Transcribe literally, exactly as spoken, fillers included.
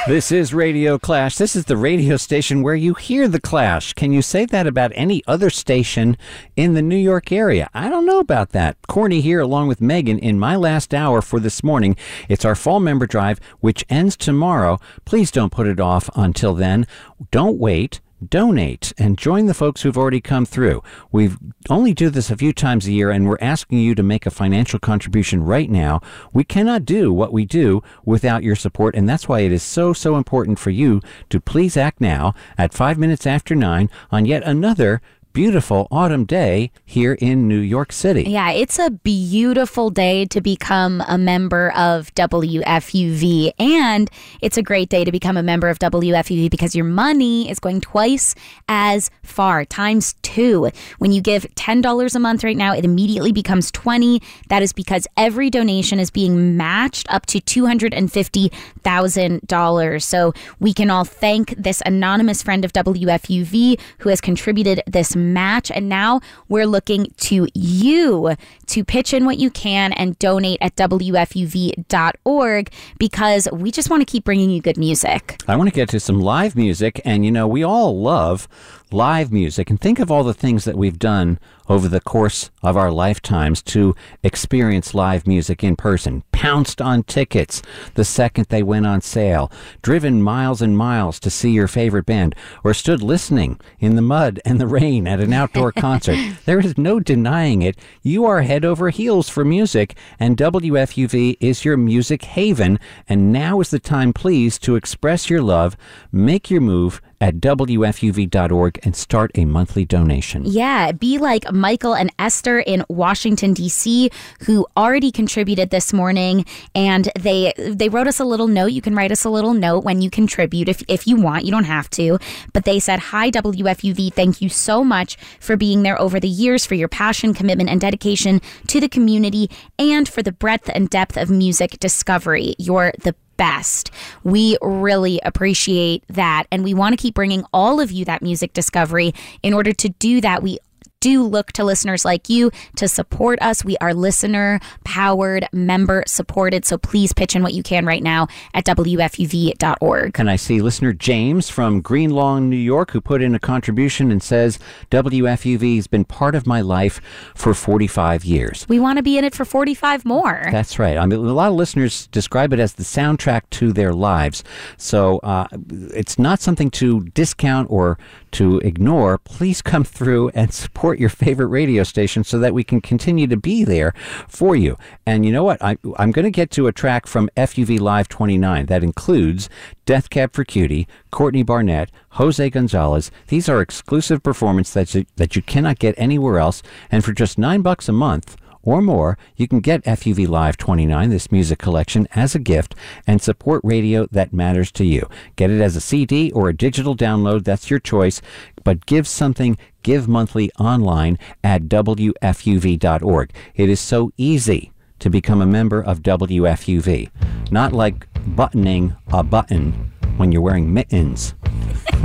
This is Radio Clash. This is the radio station where you hear the Clash. Can you say that about any other station in the New York area? I don't know about that. Corny here along with Megan in my last hour for this morning. It's our fall member drive, which ends tomorrow. Please don't put it off until then. Don't wait. Donate and join the folks who've already come through. We only do this a few times a year, and we're asking you to make a financial contribution right now. We cannot do what we do without your support, and that's why it is so, so important for you to please act now at five minutes after nine on yet another beautiful autumn day here in New York City. Yeah, it's a beautiful day to become a member of W F U V, and it's a great day to become a member of W F U V because your money is going twice as far, times two. When you give ten dollars a month right now, it immediately becomes twenty dollars. That is because every donation is being matched up to two hundred fifty thousand dollars. So we can all thank this anonymous friend of W F U V who has contributed this match, and now we're looking to you to pitch in what you can and donate at W F U V dot org because we just want to keep bringing you good music. I want to get to some live music, and you know, we all love live music, and think of all the things that we've done over the course of our lifetimes to experience live music in person. Pounced on tickets the second they went on sale, driven miles and miles to see your favorite band, or stood listening in the mud and the rain at an outdoor concert. There is no denying it. You are head over heels for music, and W F U V is your music haven. And now is the time, please, to express your love. Make your move at W F U V dot org and start a monthly donation. Yeah, be like Michael and Esther in Washington, D C, who already contributed this morning, and they they wrote us a little note. You can write us a little note when you contribute if, if you want. You don't have to. But they said, "Hi, W F U V. Thank you so much for being there over the years, for your passion, commitment, and dedication to the community, and for the breadth and depth of music discovery. You're the best." We really appreciate that, and we want to keep bringing all of you that music discovery. In order to do that, we do look to listeners like you to support us. We are listener powered, member supported, so please pitch in what you can right now at W F U V dot org. And I see listener James from Green Lawn, New York, who put in a contribution and says, W F U V has been part of my life for forty-five years. We want to be in it for forty-five more. That's right. I mean, a lot of listeners describe it as the soundtrack to their lives. So uh, it's not something to discount or to ignore. Please come through and support your favorite radio station so that we can continue to be there for you. And you know what? I, I'm going to get to a track from F U V Live twenty-nine that includes Death Cab for Cutie, Courtney Barnett, Jose Gonzalez. These are exclusive performances that you, that you cannot get anywhere else. And for just nine bucks a month or more, you can get F U V Live twenty-nine, this music collection, as a gift and support radio that matters to you. Get it as a C D or a digital download. That's your choice. But give something, give monthly online at W F U V dot org. It is so easy to become a member of W F U V. Not like buttoning a button when you're wearing mittens.